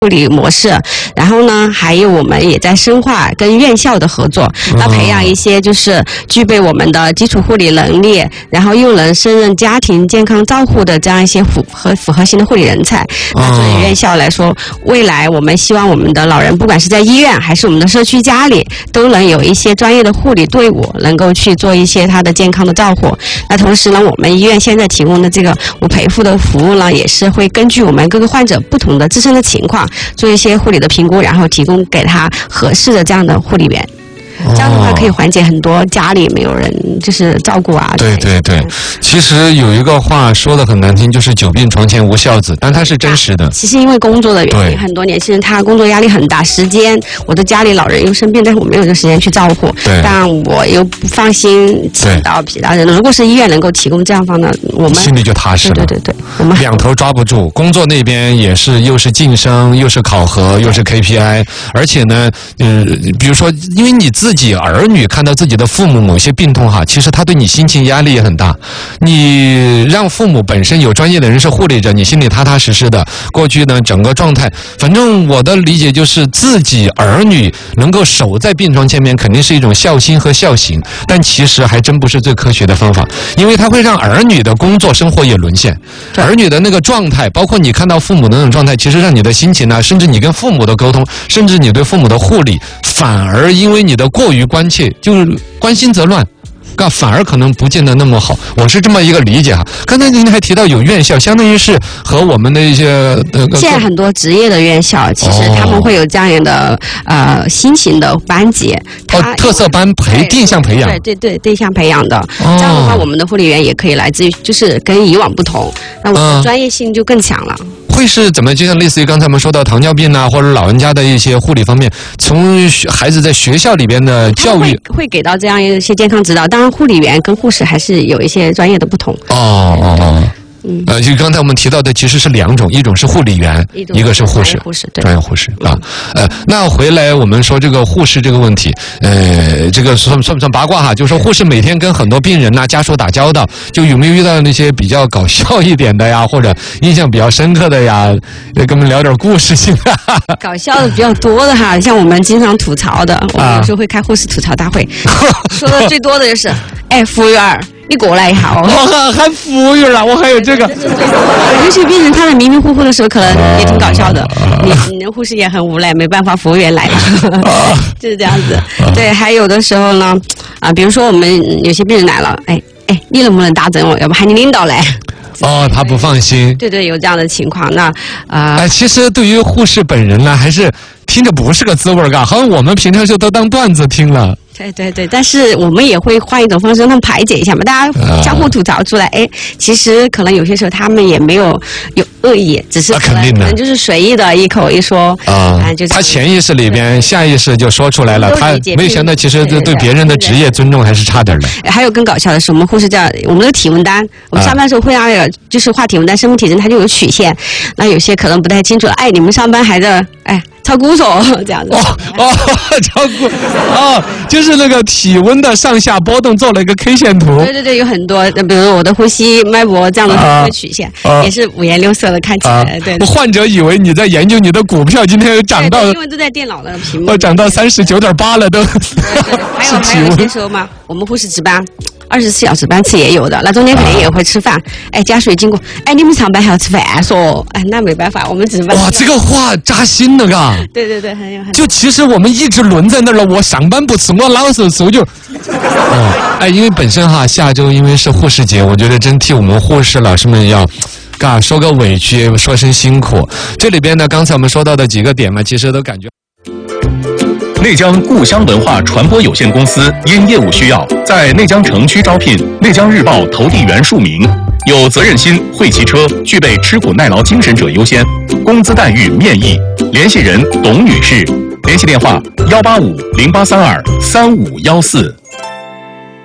护理模式，然后呢，还有我们也在深化跟院校的合作，那培养一些就是具备我们的基础护理能力，然后又能胜任家庭健康照护的这样一些符合性的护理人才。那作为院校来说，未来我们希望我们的老人，不管是在医院还是我们的社区家里，都能有一些专业的护理队伍，能够去做一些他的健康的照护。那同时呢，我们医院现在提供的这个无陪护的服务呢，也是会根据我们各个患者不同的自身的情况，做一些护理的评估，然后提供给他合适的这样的护理员。这样的话可以缓解很多家里没有人就是照顾啊。 对对对，其实有一个话说的很难听，就是久病床前无孝子，但它是真实的。 其实因为工作的原因，很多年轻人他工作压力很大，时间我的家里老人又生病，但是我没有这个时间去照顾，但我又不放心请到其他人。如果是医院能够提供这样方的，我们心里就踏实了。 对对对，我们两头抓不住，工作那边也是又是晋升，又是考核，又是 KPI， 而且呢，比如说因为你自己儿女看到自己的父母某些病痛哈，其实他对你心情压力也很大。你让父母本身有专业的人士护理着，你心里踏踏实实的。过去呢，整个状态，反正我的理解就是自己儿女能够守在病床前面，肯定是一种孝心和孝行，但其实还真不是最科学的方法，因为它会让儿女的工作生活也沦陷，儿女的那个状态，包括你看到父母的那种状态，其实让你的心情呢，甚至你跟父母的沟通，甚至你对父母的护理，反而因为你的过于关切，就是关心则乱，反而可能不见得那么好。我是这么一个理解哈。刚才您还提到有院校，相当于是和我们的一些现在很多职业的院校，其实他们会有这样的新型的班级， 特色班定向培养， 对定向培养的。这样的话，我们的护理员也可以来自于就是跟以往不同，那我们的专业性就更强了。 会是怎么？就像类似于刚才我们说到糖尿病啊，或者老人家的一些护理方面，从孩子在学校里边的教育会给到这样一些健康指导。当然，护理员跟护士还是有一些专业的不同。就刚才我们提到的其实是两种，一种是护理员，一个是护士，专业护士啊。那回来我们说这个护士这个问题，这个算不算八卦哈？就是说护士每天跟很多病人呐、家属打交道，就有没有遇到那些比较搞笑一点的呀，或者印象比较深刻的呀？跟我们聊点故事性的。 搞笑的比较多的哈，像我们经常吐槽的，我们有时候会开护士吐槽大会，说的最多的就是，服务员，你过来一下哦。 我还服务员了，我还有这个。 有些病人他们迷迷糊糊的时候，可能也挺搞笑的。你的护士也很无奈，没办法，服务员来了，就是这样子。对，还有的时候呢，比如说我们有些病人来了，你能不能打针哦？要不喊你领导来。 他不放心。 对，有这样的情况。那其实对于护士本人呢，还是听着不是个滋味儿，好像我们平常就都当段子听了。 对，但是我们也会换一种方式让他们排解一下嘛，大家相互吐槽出来，其实可能有些时候他们也没有恶意，只是可能就是随意的一口一说他潜意识里边下意识就说出来了，他没想到其实对别人的职业尊重还是差点的。 还有更搞笑的是，我们护士我们的体温单，我们上班的时候会让就是画体温单，生物体征它就有曲线，那有些可能不太清楚，你们上班还在超估说这样子。 超估就是那个体温的上下波动做了一个 K 线图。 对，有很多，比如我的呼吸脉搏这样的曲线，也是五颜六色的看起来。对， 患者以为你在研究你的股票今天涨到， 因为都在电脑的屏幕， 涨到39.8了都。 还有些时候嘛，我们护士值班。24小时班次也有的，那中间肯定也会吃饭。家属也经过，你们上班还要吃饭说，那没办法，我们值班。 哇，这个话扎心了嘎。 对，很有。 就其实我们一直轮在那儿了，我上班不吃，我老是吃就。因为本身哈，下周因为是护士节，我觉得真替我们护士老师们要。说个委屈，说声辛苦。这里边呢，刚才我们说到的几个点嘛，其实都感觉。 内江故乡文化传播有限公司因业务需要，在内江城区招聘内江日报投递员数名，有责任心、会骑车、具备吃苦耐劳精神者优先，工资待遇面议。联系人董女士，联系电话18508323514。